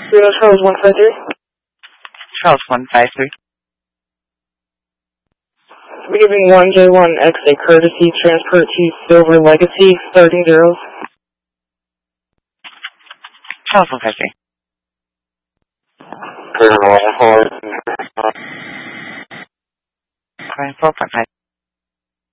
Charles 153. Charles 153. We're giving 1J1X a courtesy transfer to Silver Legacy, starting zeros. Charles 153. Current 4.5.